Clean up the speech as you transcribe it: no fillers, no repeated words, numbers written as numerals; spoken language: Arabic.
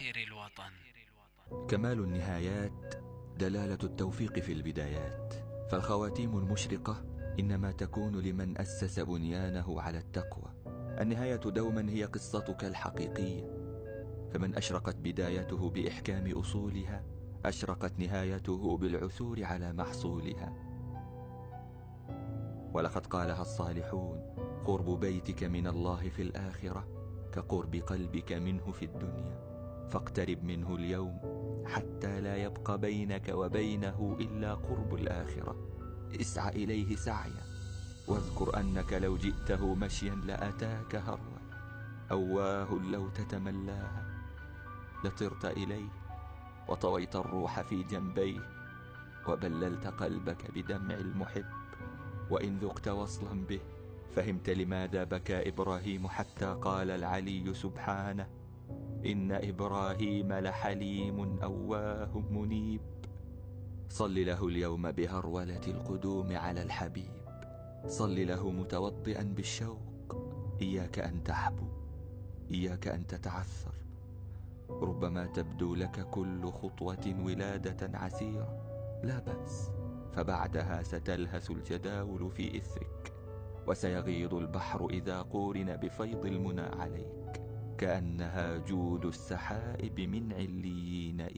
الوطن. كمال النهايات دلالة التوفيق في البدايات، فالخواتيم المشرقة إنما تكون لمن أسس بنيانه على التقوى. النهاية دوما هي قصتك الحقيقية، فمن أشرقت بدايته بإحكام أصولها أشرقت نهايته بالعثور على محصولها. ولقد قالها الصالحون: قرب بيتك من الله في الآخرة كقرب قلبك منه في الدنيا، فاقترب منه اليوم حتى لا يبقى بينك وبينه إلا قرب الآخرة. اسعى إليه سعيا، واذكر أنك لو جئته مشيا لأتاك هروا، أواه لو تتملاها لطرت إليه وطويت الروح في جنبيه، وبللت قلبك بدمع المحب. وإن ذقت وصلا به فهمت لماذا بكى إبراهيم حتى قال العلي سبحانه: إن إبراهيم لحليم أواه منيب. صل له اليوم بهرولة القدوم على الحبيب، صل له متوضئا بالشوق. إياك أن تحبو، إياك أن تتعثر. ربما تبدو لك كل خطوة ولادة عسيرة، لا بأس، فبعدها ستلهث الجداول في إثرك، وسيغيض البحر إذا قورن بفيض المنى عليك، كأنها جود السحائب من عليين